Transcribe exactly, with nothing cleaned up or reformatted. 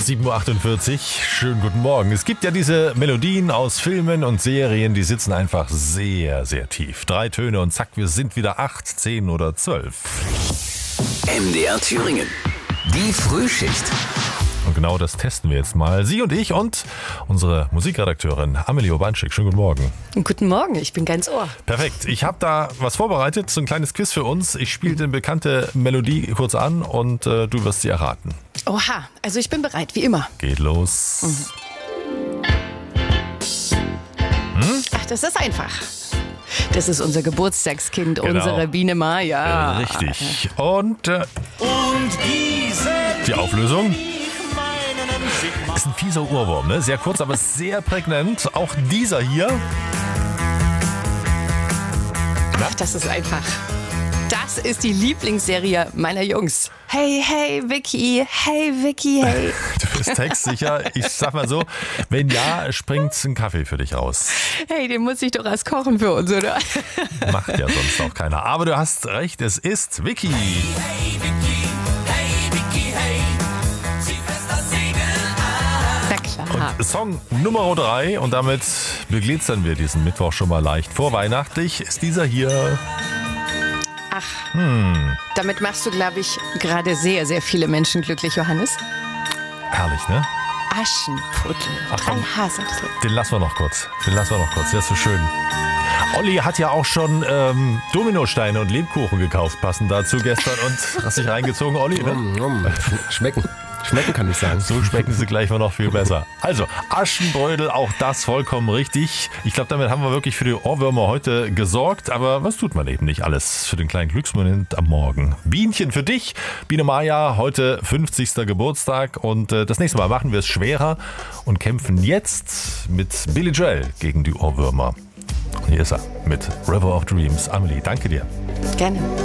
sieben Uhr achtundvierzig, schönen guten Morgen. Es gibt ja diese Melodien aus Filmen und Serien, die sitzen einfach sehr, sehr tief. Drei Töne und zack, wir sind wieder acht, zehn oder zwölf. M D R Thüringen, die Frühschicht. Und genau das testen wir jetzt mal. Sie und ich und unsere Musikredakteurin Amelie Obanschik. Schönen guten Morgen. Guten Morgen, ich bin ganz Ohr. Perfekt. Ich habe da was vorbereitet, so ein kleines Quiz für uns. Ich spiele eine bekannte Melodie kurz an und äh, du wirst sie erraten. Oha, also ich bin bereit, wie immer. Geht los. Mhm. Hm? Ach, das ist einfach. Das ist unser Geburtstagskind, Genau. unsere Biene Maya. Richtig. Und, äh, Und diese die Auflösung meinen Musik ist ein fieser Ohrwurm, ne? Sehr kurz, aber sehr prägnant. Auch dieser hier. Ach, das ist einfach. Das ist die Lieblingsserie meiner Jungs. Hey, hey, Vicky, hey, Vicky, hey. Du bist textsicher. Ich sag mal so, wenn ja, springt ein Kaffee für dich raus. Hey, den muss ich doch erst kochen für uns, oder? Macht ja sonst auch keiner. Aber du hast recht, es ist Vicky. Hey Vicky, hey Vicky, hey, zieh fest das Segel an. Na klar. Und Song Nummer drei und damit beglitzern wir diesen Mittwoch schon mal leicht. Vorweihnachtlich ist dieser hier. Ach, hm. Damit machst du, glaube ich, gerade sehr, sehr viele Menschen glücklich, Johannes. Herrlich, ne? Aschenputtel, Ach, drei komm. Haselnüsse. Den lassen wir noch kurz. Den lassen wir noch kurz. Der ist so schön. Olli hat ja auch schon ähm, Dominosteine und Lebkuchen gekauft, passend dazu gestern. Und hast dich reingezogen, Olli? Ne? Mm, mm, schmecken. Schmecken kann ich sagen. So schmecken sie gleich mal noch viel besser. Also, Aschenbrödel, auch das vollkommen richtig. Ich glaube, damit haben wir wirklich für die Ohrwürmer heute gesorgt. Aber was tut man eben nicht alles für den kleinen Glücksmoment am Morgen? Bienchen für dich, Biene Maya, heute fünfzigster Geburtstag. Und äh, das nächste Mal machen wir es schwerer und kämpfen jetzt mit Billy Joel gegen die Ohrwürmer. Und hier ist er mit River of Dreams. Amelie, danke dir. Gerne.